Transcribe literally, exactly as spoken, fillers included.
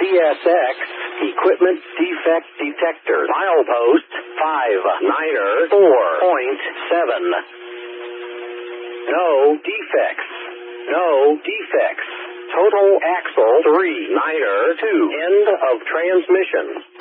C S X Equipment Defect Detector. Milepost five niner four point seven. No defects. No defects. Total axle three niner two. End of transmission.